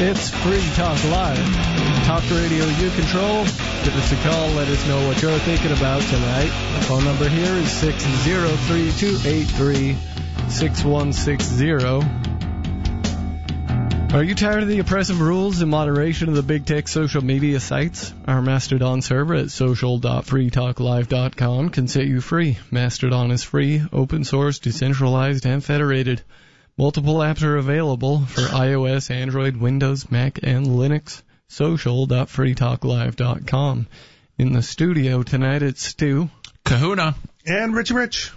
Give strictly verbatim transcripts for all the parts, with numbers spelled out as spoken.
It's Free Talk Live. Talk radio you control. Give us a call. Let us know what you're thinking about tonight. The phone number here is six zero three, two eight three, six one six zero. Are you tired of the oppressive rules and moderation of the big tech social media sites? Our Mastodon server at social dot free talk live dot com can set you free. Mastodon is free, open source, decentralized, and federated. Multiple apps are available for iOS, Android, Windows, Mac, and Linux. social dot free talk live dot com. In the studio tonight, it's Stu. Kahuna. And Richie Rich.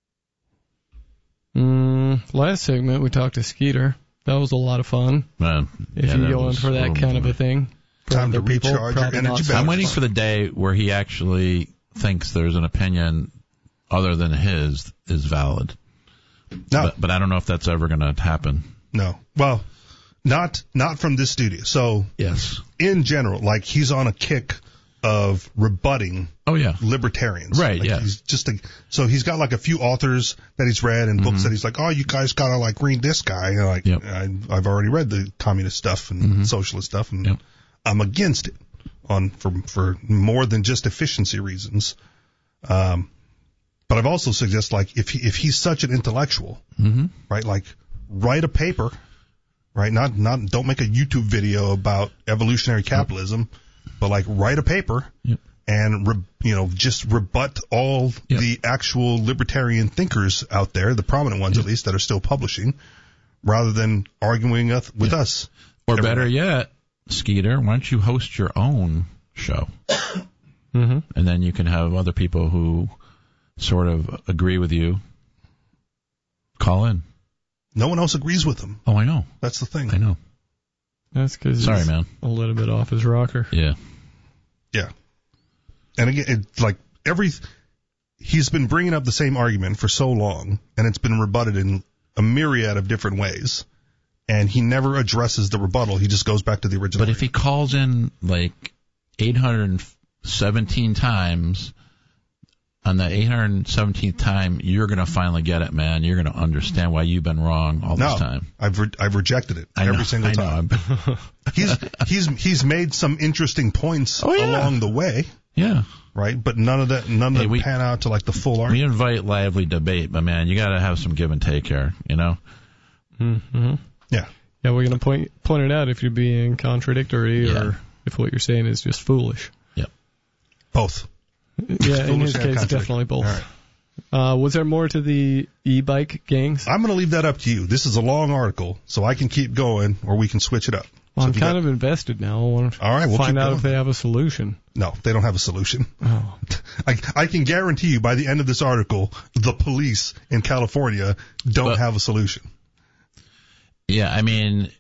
Mm, last segment, we talked to Skeeter. That was a lot of fun. Man, if yeah, you go in for that kind of a thing. Time to recharge your energy balance. I'm waiting for the day where he actually thinks there's an opinion other than his is valid. No. But, but I don't know if that's ever going to happen. No. Well, not not from this studio. So, yes, in general, like he's on a kick of rebutting oh, yeah. libertarians. Right, like yeah. He's just a, so he's got like a few authors that he's read and mm-hmm. books that he's like, oh, you guys got to like read this guy. And like, yep. I, I've already read the communist stuff and mm-hmm. socialist stuff, and yep. I'm against it on for for more than just efficiency reasons. Um, but I've also suggested, like, if he, if he's such an intellectual, mm-hmm. right, like, write a paper, right? Not not don't make a YouTube video about evolutionary capitalism, yep. but like write a paper yep. and re, you know just rebut all yep. the actual libertarian thinkers out there, the prominent ones yep. at least that are still publishing, rather than arguing with yep. us. Or everywhere. Better yet, Skeeter, why don't you host your own show, mm-hmm. and then you can have other people who sort of agree with you call in. No one else agrees with him. Oh, I know. That's the thing. I know. That's because sorry, he's man. a little bit off his rocker. Yeah. Yeah. And again, it's like every he's been bringing up the same argument for so long, and it's been rebutted in a myriad of different ways, and he never addresses the rebuttal. He just goes back to the original. But if he calls in like eight hundred seventeen times, on the eight hundred seventeenth time, you're going to finally get it, man. You're going to understand why you've been wrong all no, this time. I've re- I've rejected it I every know, single I time. Know. he's he's he's made some interesting points oh, yeah. along the way. Yeah. Right, but none of that none hey, of them we, pan out to like the full argument. We invite lively debate, but man, you got to have some give and take here, you know. Mm-hmm. Yeah. Yeah, we're going to point point it out if you're being contradictory yeah. or if what you're saying is just foolish. Yep. Both. Yeah, in his case, definitely both. All right. Uh, was there more to the e-bike gangs? I'm going to leave that up to you. This is a long article, so I can keep going, or we can switch it up. Well, so I'm kind got... of invested now. I want to All right, we'll find keep out going. if they have a solution. No, they don't have a solution. Oh. I, I can guarantee you by the end of this article, the police in California don't but, have a solution. Yeah, I mean,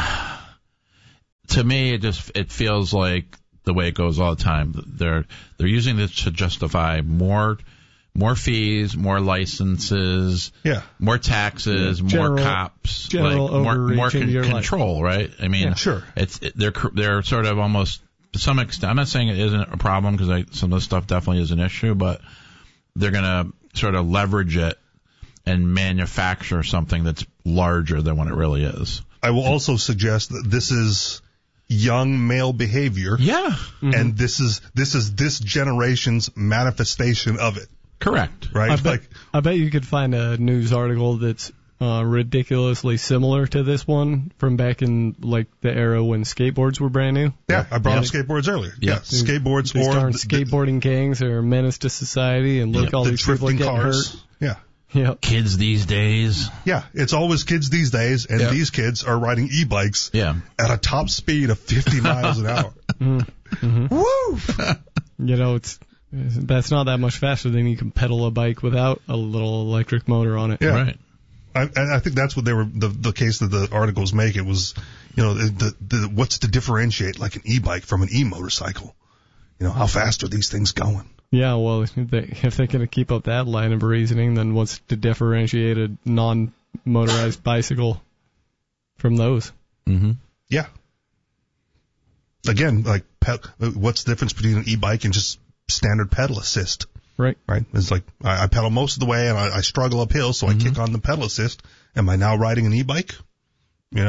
to me, it just it feels like the way it goes all the time. They're they're using this to justify more. More fees, more licenses, yeah, more taxes, yeah. General, more cops, general like more, more con- control, life. right? I mean, yeah, sure. It's it, they're they're sort of almost to some extent. I'm not saying it isn't a problem because some of the stuff definitely is an issue, but they're gonna sort of leverage it and manufacture something that's larger than what it really is. I will also suggest that this is young male behavior. Yeah, mm-hmm. and this is this is this generation's manifestation of it. Correct. Right? I bet, like, I bet you could find a news article that's uh, ridiculously similar to this one from back in like the era when skateboards were brand new. Yeah, I brought yeah. up skateboards earlier. Yeah, yeah. skateboards these or darn the, skateboarding the, gangs are a menace to society, and look, yeah, all the these people getting cars. hurt. Yeah. Yeah. Kids these days. Yeah, it's always kids these days, and yeah. these kids are riding e-bikes yeah. at a top speed of fifty miles an hour. Mm-hmm. Woo! You know, it's that's not that much faster than you can pedal a bike without a little electric motor on it. Yeah. Right. I, I think that's what they were the the case that the articles make. It was, you know, the the what's to differentiate like an e-bike from an e-motorcycle. You know, how fast are these things going? Yeah, well, if, they, if they're going to keep up that line of reasoning, then what's to differentiate a non-motorized bicycle from those? Mm-hmm. Yeah. Again, like, pe- what's the difference between an e-bike and just standard pedal assist? Right. Right. It's like I, I pedal most of the way and I, I struggle uphill, so mm-hmm. I kick on the pedal assist. Am I now riding an e-bike? You know?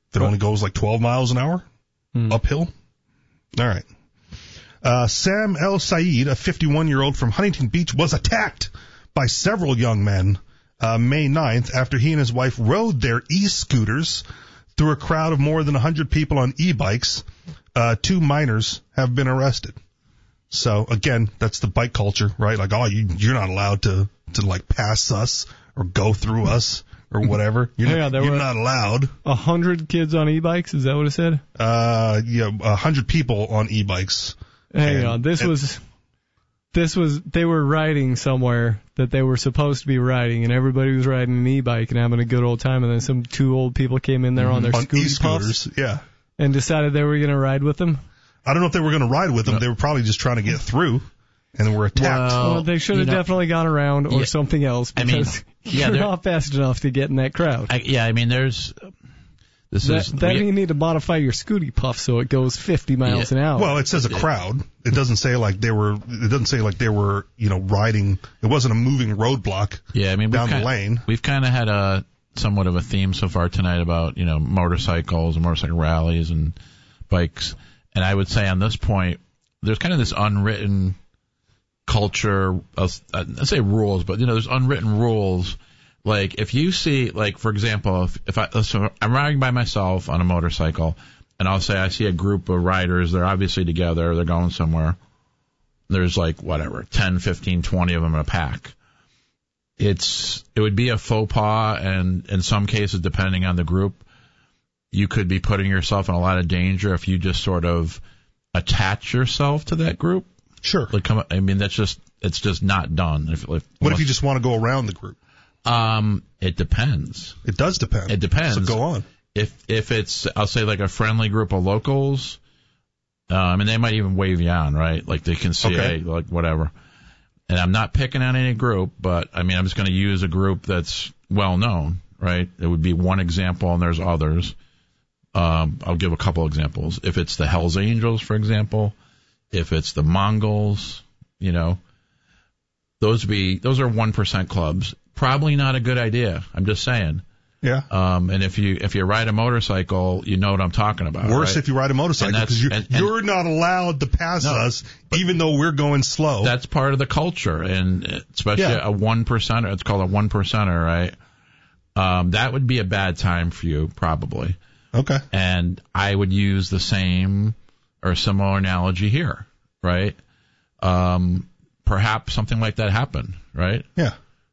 If it only goes like twelve miles an hour Hmm. uphill. All right. Uh, Sam El Said, a fifty-one-year-old from Huntington Beach, was attacked by several young men uh, May ninth after he and his wife rode their e-scooters through a crowd of more than one hundred people on e-bikes. Uh, two minors have been arrested. So, again, that's the bike culture, right? Like, oh, you, you're not allowed to, to, like, pass us or go through us or whatever. You're, Yeah, there you're were- not allowed. A hundred kids on e-bikes, is that what it said? Uh, yeah, a hundred people on e-bikes. Hang And- on, this and- was, this was, they were riding somewhere that they were supposed to be riding, and everybody was riding an e-bike and having a good old time, and then some two old people came in there on their on scooty e-scooters, puffs yeah. and decided they were going to ride with them. I don't know if they were going to ride with them. No. They were probably just trying to get through, and they were attacked. Well, Well, they should you have know- definitely gone around or Yeah. something else I mean, because yeah, you're they're- not fast enough to get in that crowd. I, yeah, I mean, there's this That, is then we- you need to modify your scooty puff so it goes fifty miles Yeah. an hour. Well, it says a crowd. It doesn't say like they were. It doesn't say like they were, you know, riding. It wasn't a moving roadblock. yeah, I mean, down we've the kind, lane. We've kind of had a somewhat of a theme so far tonight about you know motorcycles and motorcycle rallies and bikes, and I would say on this point, there's kind of this unwritten culture. I'll, I'll say rules, but you know, there's unwritten rules. Like if you see, like for example, if, if I so I'm riding by myself on a motorcycle, and I'll say I see a group of riders. They're obviously together. They're going somewhere. There's like whatever, ten, fifteen, twenty of them in a pack. It's it would be a faux pas, and in some cases, depending on the group, you could be putting yourself in a lot of danger if you just sort of attach yourself to that group. Sure. Like, come, I mean, that's just it's just not done. If, if What if you just want to go around the group? Um, it depends. It does depend. It depends. So go on. If if it's, I'll say like a friendly group of locals, um, and they might even wave you on, right? Like they can see, Okay. hey, like whatever. And I'm not picking on any group, but I mean, I'm just going to use a group that's well known, right? It would be one example, and there's others. Um, I'll give a couple examples. If it's the Hells Angels, for example, if it's the Mongols, you know, those be those are one percent clubs. Probably not a good idea. I'm just saying. Yeah. Um, and if you if you ride a motorcycle, you know what I'm talking about. Worse right? if you ride a motorcycle And that's- because you're, and- and- you're not allowed to pass No, us even though we're going slow. That's part of the culture, and especially Yeah. a one percenter. It's called a one percenter, right? Um, that would be a bad time for you, probably. Okay. And I would use the same or similar analogy here, right? Um, perhaps something like that happened, right? Yeah.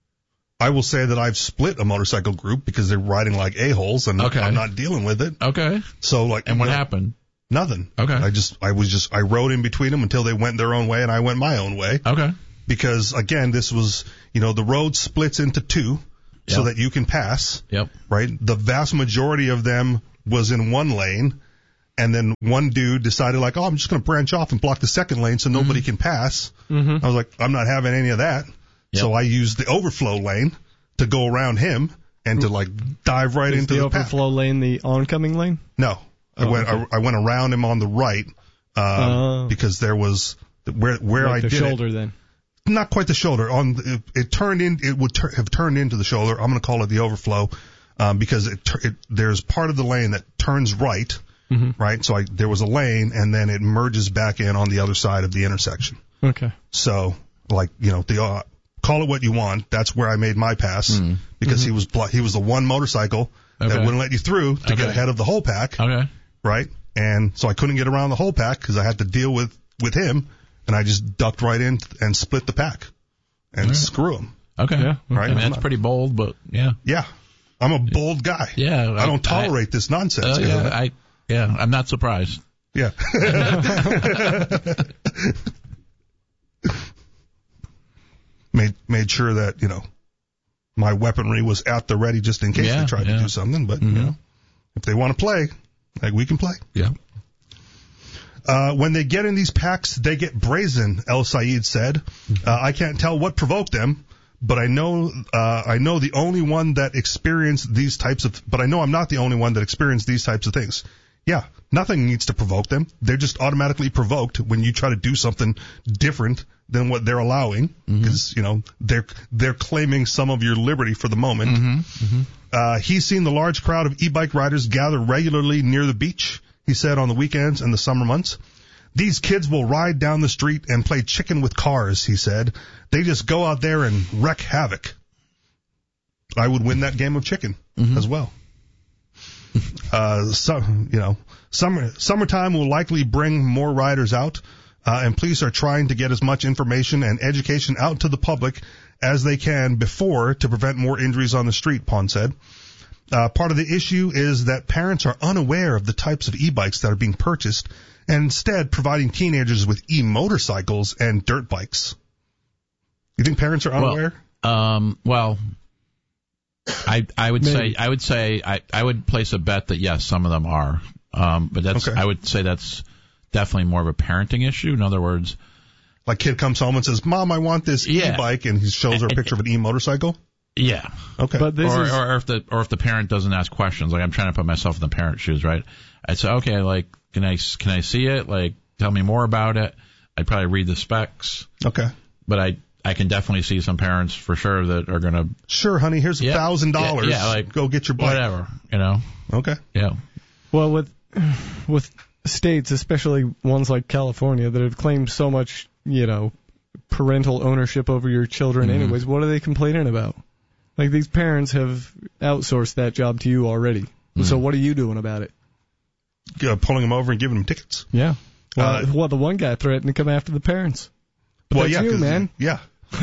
I will say that I've split a motorcycle group because they're riding like a-holes and Okay. I'm not dealing with it. Okay. So like, And what you know, happened? Nothing. Okay. I just, I was just, I rode in between them until they went their own way and I went my own way. Okay. Because again, this was, you know, the road splits into two so Yep. that you can pass, Yep. right? The vast majority of them was in one lane. And then one dude decided like, oh, I'm just going to branch off and block the second lane so nobody can pass. Mhm. I was like, I'm not having any of that. Yep. So I used the overflow lane to go around him and to like dive right Is into the, the, path. overflow lane the oncoming lane? No, I Oh, went okay. I, I went around him on the right uh, Oh. because there was where where Like I the did shoulder then. it, not quite the shoulder. On the, it, it turned in it would tur- have turned into the shoulder. I'm going to call it the overflow um, because it, tur- it there's part of the lane that turns right, Mhm. right. So I, there was a lane and then it merges back in on the other side of the intersection. Okay. So like you know the uh, call it what you want. That's where I made my pass Mm. because he was blo- he was the one motorcycle that Okay. wouldn't let you through to get Okay. ahead of the whole pack, Okay. right? And so I couldn't get around the whole pack because I had to deal with with him, and I just ducked right in and split the pack and Right. screw him. Okay. Yeah. Right. I mean, that's pretty bold, but yeah. Yeah, I'm a bold guy. Yeah. I don't tolerate this nonsense. Uh, you know yeah, that? I, yeah, I'm not surprised. Yeah. made made sure that you know my weaponry was at the ready just in case Yeah, they tried yeah. to do something. But Mhm. you know, if they want to play, like we can play. Yeah. Uh, when they get in these packs, they get brazen, El Said said. Uh, I can't tell what provoked them, but I know, uh, I know the only one that experienced these types of, but I know I'm not the only one that experienced these types of things. Yeah, nothing needs to provoke them. They're just automatically provoked when you try to do something different than what they're allowing, because, you know, they're, they're claiming some of your liberty for the moment. Mm-hmm. Mm-hmm. Uh, he's seen the large crowd of e-bike riders gather regularly near the beach, he said, on the weekends and the summer months. These kids will ride down the street and play chicken with cars, he said. They just go out there and wreak havoc. I would win that game of chicken mm-hmm. as well. Uh, so, you know, summer, summertime will likely bring more riders out, uh, and police are trying to get as much information and education out to the public as they can before to prevent more injuries on the street, Pond said. Uh, part of the issue is that parents are unaware of the types of e-bikes that are being purchased and instead providing teenagers with e-motorcycles and dirt bikes. You think parents are unaware? Well, um, well I I would Maybe. say I would say I, I would place a bet that yes, some of them are. Um, but that's okay. I would say that's definitely more of a parenting issue. In other words, like kid comes home and says, "Mom, I want this yeah. e-bike," and he shows her a picture of an e-motorcycle. Yeah. Okay. But this or, is... or if the or if the parent doesn't ask questions, like I'm trying to put myself in the parent's shoes, right? I'd say, okay, like can I can I see it? Like tell me more about it. I'd probably read the specs. Okay. But I I can definitely see some parents for sure that are gonna. Sure, honey. Here's a yeah, thousand dollars. Yeah, like go get your bike. Whatever, you know. Okay. Yeah. Well, with with states, especially ones like California, that have claimed so much, you know, parental ownership over your children mm-hmm. anyways, what are they complaining about? Like, these parents have outsourced that job to you already. Mm-hmm. So what are you doing about it? Uh, pulling them over and giving them tickets. Yeah. Well, Uh, well, the one guy threatened to come after the parents. But well, that's yeah, you, 'cause- man. Yeah.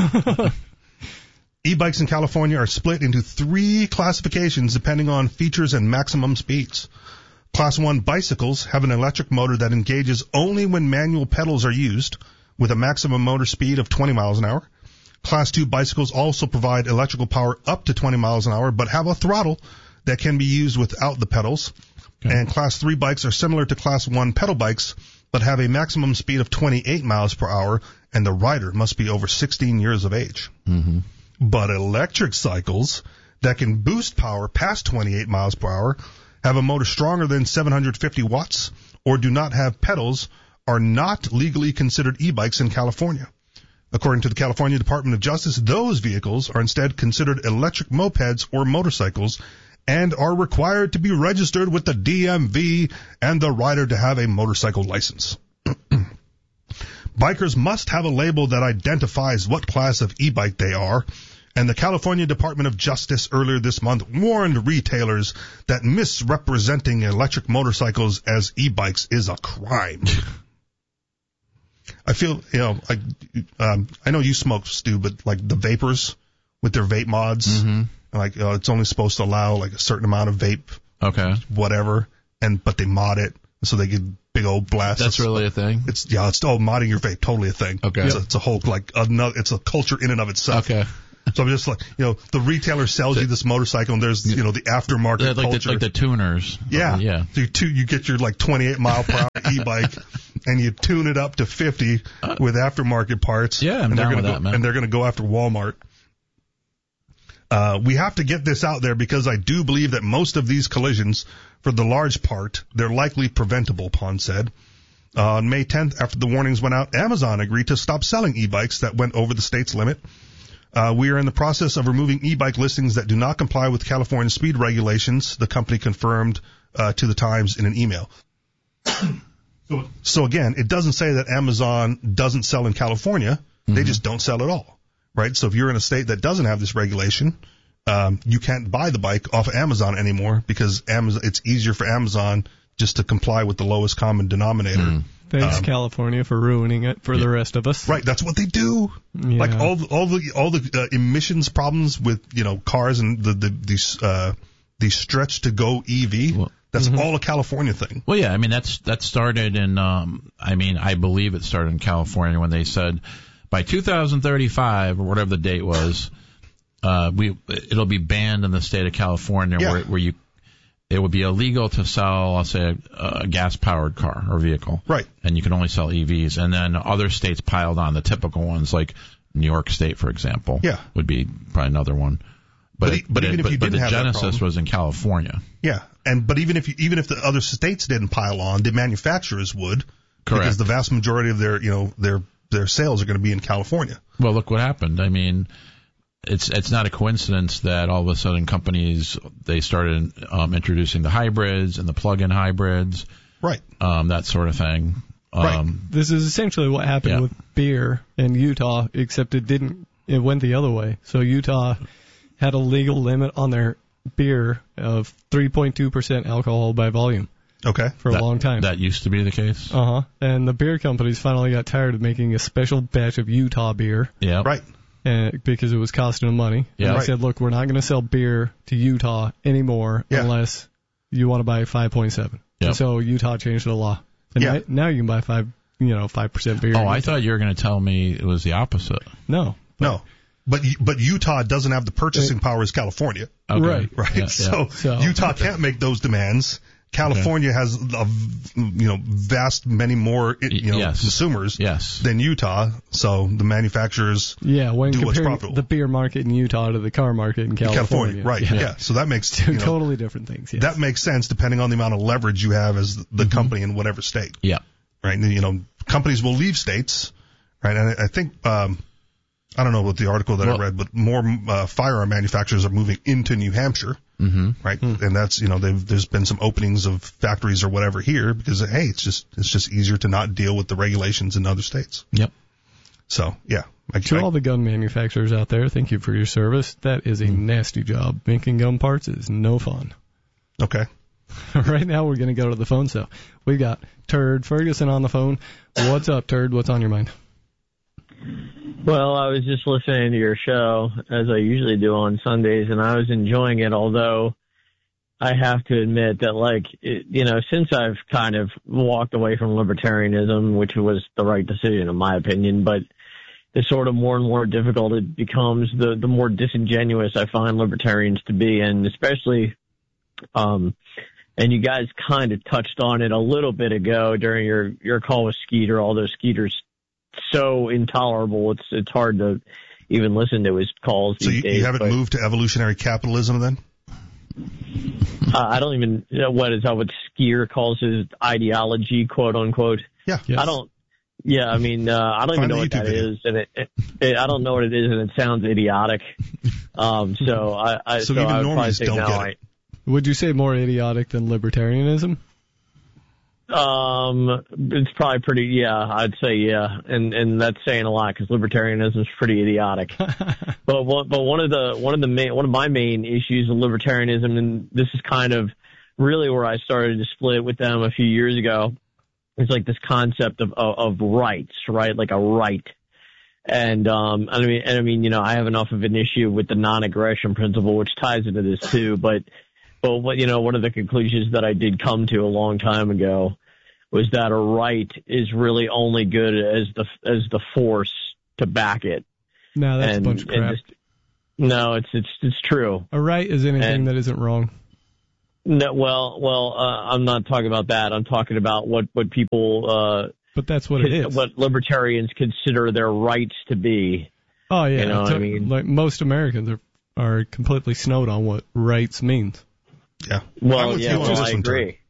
E-bikes in California are split into three classifications depending on features and maximum speeds. Class one bicycles have an electric motor that engages only when manual pedals are used, with a maximum motor speed of twenty miles an hour. Class two bicycles also provide electrical power up to twenty miles an hour, but have a throttle that can be used without the pedals. Okay. And Class three bikes are similar to Class one pedal bikes, but have a maximum speed of twenty-eight miles per hour, and the rider must be over sixteen years of age. Mm-hmm. But electric cycles that can boost power past twenty-eight miles per hour, have a motor stronger than seven hundred fifty watts, or do not have pedals, are not legally considered e-bikes in California. According to the California Department of Justice, those vehicles are instead considered electric mopeds or motorcycles and are required to be registered with the D M V and the rider to have a motorcycle license. Bikers must have a label that identifies what class of e-bike they are, and the California Department of Justice earlier this month warned retailers that misrepresenting electric motorcycles as e-bikes is a crime. I feel, you know, like, um, I know you smoke, Stu, but like the vapors with their vape mods, mm-hmm. like uh, it's only supposed to allow like a certain amount of vape, okay, whatever, and but they mod it so they get big old blasts. That's really a thing. It's yeah, it's oh modding your vape, totally a thing. Okay, it's a, it's a whole like another, it's a culture in and of itself. Okay. So I'm just like, you know, the retailer sells you this motorcycle, and there's, you know, the aftermarket yeah, like culture. The, like the tuners. Yeah. Uh, yeah. So you, tu- you get your like twenty-eight mile per hour e-bike, and you tune it up to fifty uh, with aftermarket parts. Yeah, I'm and down they're with gonna that, go, man. And they're going to go after Walmart. Uh, we have to get this out there because I do believe that most of these collisions, for the large part, they're likely preventable, Pond said. Uh, on May tenth, after the warnings went out, Amazon agreed to stop selling e-bikes that went over the state's limit. Uh, we are in the process of removing e-bike listings that do not comply with California speed regulations, the company confirmed uh, to the Times in an email. so, so again, it doesn't say that Amazon doesn't sell in California. Mm-hmm. They just don't sell at all, right? So if you're in a state that doesn't have this regulation, um, you can't buy the bike off of Amazon anymore because Amazon, it's easier for Amazon just to comply with the lowest common denominator. Mm. Thanks, Um, California, for ruining it for yeah. the rest of us. Right, that's what they do. Yeah. Like all the, all the all the uh, emissions problems with, you know, cars and the the these uh the stretch to go E V. Well, that's mm-hmm. all a California thing. Well, yeah, I mean that's that started in. Um, I mean, I believe it started in California when they said by two thousand thirty-five or whatever the date was, uh, we it'll be banned in the state of California Yeah. where where you. It would be illegal to sell, I'll say, a, a gas-powered car or vehicle. Right. And you can only sell E Vs. And then other states piled on the typical ones, like New York State, for example. Yeah. Would be probably another one. But But it, e- but, but it, even if but, you but didn't the have that genesis problem- was in California. Yeah, and but even if you, even if the other states didn't pile on, the manufacturers would. Correct. Because the vast majority of their you know their their sales are going to be in California. Well, look what happened. I mean, it's it's not a coincidence that all of a sudden companies, they started um, introducing the hybrids and the plug-in hybrids, right? Um, that sort of thing. Um, right. This is essentially what happened yeah. with beer in Utah, except it didn't. It went the other way. So Utah had a legal limit on their beer of three point two percent alcohol by volume. Okay. For that, a long time. That used to be the case. Uh huh. And the beer companies finally got tired of making a special batch of Utah beer. Yeah. Right. And, because it was costing them money. Yeah. And they Right. said, look, we're not going to sell beer to Utah anymore Yeah. unless you want to buy five point seven. Yep. And so Utah changed the law. And Yeah. now, now you can buy five, you know, five percent beer. Oh, I thought you were going to tell me it was the opposite. No. No. But but Utah doesn't have the purchasing power as California. Okay. Right. Right. Yeah, so, yeah. So- Utah can't make those demands. California okay. has a, you know vast many more you know yes. consumers yes. than Utah. So the manufacturers yeah when do what's comparing profitable. The beer market in Utah to the car market in California. California, right? Yeah. yeah. So that makes two you know, totally different things. Yes. That makes sense depending on the amount of leverage you have as the mm-hmm. company in whatever state. Yeah. Right. And, you know, companies will leave states. Right. And I, I think. um I don't know what the article that well, I read, but more uh, firearm manufacturers are moving into New Hampshire, mm-hmm. right? Mm-hmm. And that's you know there's been some openings of factories or whatever here because hey, it's just it's just easier to not deal with the regulations in other states. Yep. So yeah. I, to I, all the gun manufacturers out there, thank you for your service. That is a mm-hmm. nasty job. Making gun parts is no fun. Okay. Right now we're going to go to the phone. So we got Turd Ferguson on the phone. What's up, Turd? What's on your mind? Well, I was just listening to your show, as I usually do on Sundays, and I was enjoying it, although I have to admit that, like, it, you know, since I've kind of walked away from libertarianism, which was the right decision in my opinion, but the sort of more and more difficult it becomes, the, the more disingenuous I find libertarians to be, and especially, um, and you guys kind of touched on it a little bit ago during your, your call with Skeeter, although Skeeter's so intolerable, it's it's hard to even listen to his calls. So you, days, you haven't but, moved to evolutionary capitalism then? Uh, I don't even know what is that what Skeer calls his ideology, quote unquote. Yeah. Yes. I don't. Yeah, I mean, uh, I don't Find even know what YouTube that video. is, and it, it, it, I don't know what it is, and it sounds idiotic. Um, so I, I so, so even I would probably normies say don't no. get I, it. Would you say more idiotic than libertarianism? Um, it's probably pretty, yeah, I'd say yeah, and and that's saying a lot because libertarianism is pretty idiotic. but one, but one of the one of the main one of my main issues with libertarianism, and this is kind of really where I started to split with them a few years ago, is like this concept of of, of rights, right? Like a right. And um, I mean, and I mean, you know, I have enough of an issue with the non-aggression principle, which ties into this too, but. But what you know, one of the conclusions that I did come to a long time ago was that a right is really only good as the as the force to back it. No, that's and, a bunch of crap. Just, no, it's it's it's true. A right is anything and, that isn't wrong. No, well, well, uh, I'm not talking about that. I'm talking about what what people. Uh, but that's what it is. What libertarians consider their rights to be. Oh yeah, you know what I mean? Like most Americans are are completely snowed on what rights means. Yeah. Well, yeah, well, I agree. Term.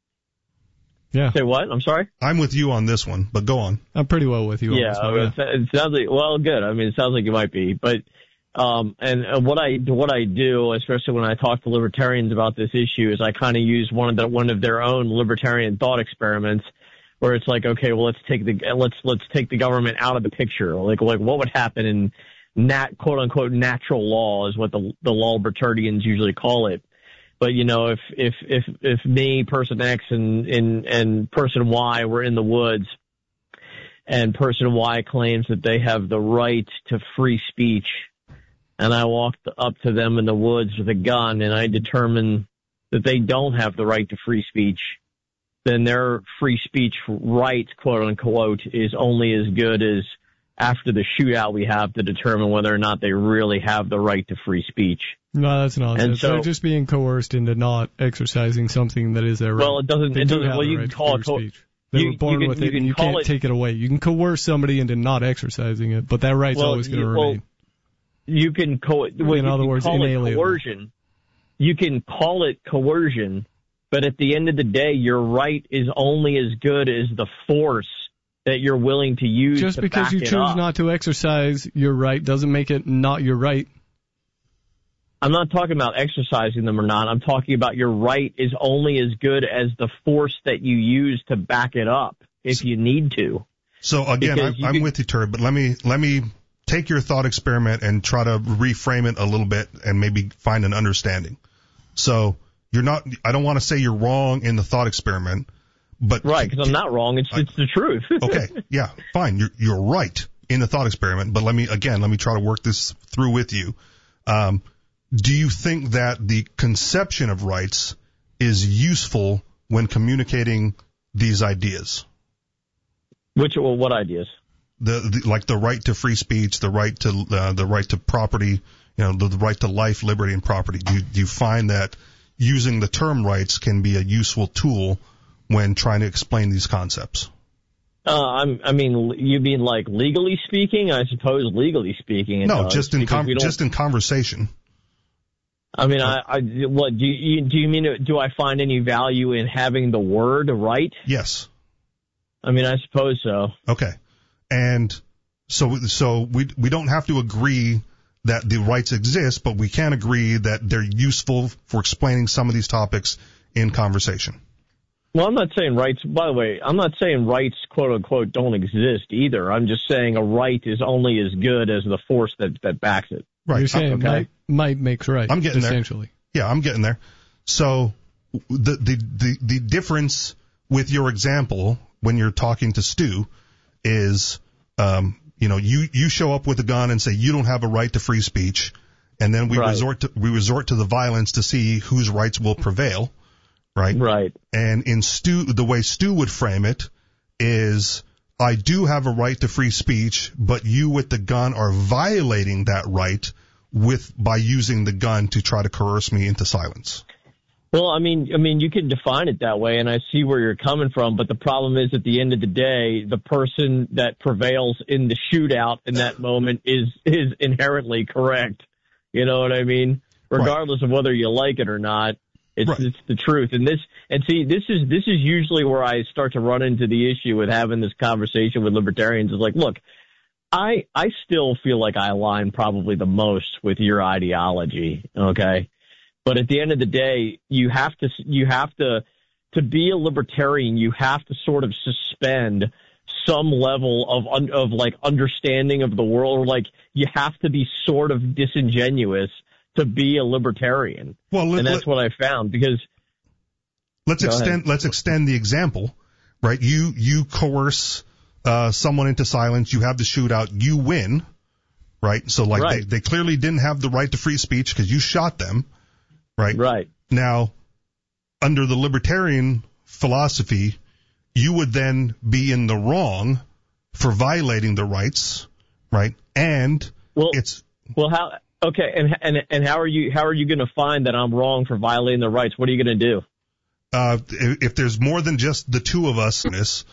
Yeah. Say what? I'm sorry? I'm with you on this one, but go on. I'm pretty well with you yeah, on this one. Yeah, it sounds like, well, good. I mean, it sounds like you might be. But, um, and uh, what I, what I do, especially when I talk to libertarians about this issue, is I kind of use one of the, one of their own libertarian thought experiments where it's like, okay, well, let's take the, let's, let's take the government out of the picture. Like, like what would happen in nat, quote unquote, natural law is what the, the law libertarians usually call it. But, you know, if, if, if, if me, person X, and, and, and person Y were in the woods and person Y claims that they have the right to free speech and I walked up to them in the woods with a gun and I determine that they don't have the right to free speech, then their free speech right, quote unquote, is only as good as after the shootout we have to determine whether or not they really have the right to free speach. No, that's not. And so, they're just being coerced into not exercising something that is their right. Well, it doesn't. They it do doesn't. have Well, the you right can to call it. free Co- speech. They you, were born you can, with you it, and you call can't it, take it away. You can coerce somebody into not exercising it, but that right's well, always going to you, remain. Well, you can co- well, in you other can words, call inalienable. it coercion. You can call it coercion, but at the end of the day, your right is only as good as the force that you're willing to use. Just to because back you it choose up. not to exercise your right doesn't make it not your right. I'm not talking about exercising them or not. I'm talking about your right is only as good as the force that you use to back it up if you need to. So again, I, I'm can, with you, Turd, but let me let me take your thought experiment and try to reframe it a little bit and maybe find an understanding. So you're not. I don't want to say you're wrong in the thought experiment, but right, because I'm not wrong. It's it's the truth. Okay, yeah, fine. You're you're right in the thought experiment, but let me again let me try to work this through with you. Um, Do you think that the conception of rights is useful when communicating these ideas? Which, well, what ideas? The, the like the right to free speech, the right to uh, the right to property, you know, the, the right to life, liberty, and property. Do you, do you find that using the term rights can be a useful tool when trying to explain these concepts? Uh, I'm, I mean, you mean like legally speaking? I suppose legally speaking. It no, does, just in com- just in conversation. I mean, I, I what do you do? You mean do I find any value in having the word right? Yes. I mean, I suppose so. Okay, and so so we we don't have to agree that the rights exist, but we can agree that they're useful for explaining some of these topics in conversation. Well, I'm not saying rights. By the way, I'm not saying rights, quote unquote, don't exist either. I'm just saying a right is only as good as the force that that backs it. Right. You're saying okay. might, might makes right. I'm getting essentially. there. Yeah, I'm getting there. So the, the the the difference with your example when you're talking to Stu is, um, you know, you you show up with a gun and say you don't have a right to free speech, and then we right. resort to we resort to the violence to see whose rights will prevail, right? Right. And in Stu, the way Stu would frame it is, I do have a right to free speech, but you with the gun are violating that right with by using the gun to try to coerce me into silence. Well, I mean, I mean, you can define it that way, and I see where you're coming from. But the problem is, at the end of the day, the person that prevails in the shootout in that moment is is inherently correct. You know what I mean? Regardless right. of whether you like it or not, it's right. it's the truth. And this, and see, this is this is usually where I start to run into the issue with having this conversation with libertarians. Is like, look, I I still feel like I align probably the most with your ideology. Okay. But at the end of the day, you have to you have to to be a libertarian. You have to sort of suspend some level of un, of like understanding of the world. Or like you have to be sort of disingenuous to be a libertarian. Well, let, and that's let, what I found because let's extend ahead. let's extend the example, right? You you coerce uh, someone into silence. You have the shootout. You win, right? So like right. they they clearly didn't have the right to free speech because you shot them. Right. Right. Now, under the libertarian philosophy, you would then be in the wrong for violating the rights, right? And well, it's well, how? Okay, and and and how are you? How are you going to find that I'm wrong for violating the rights? What are you going to do? Uh, if, if there's more than just the two of us in this,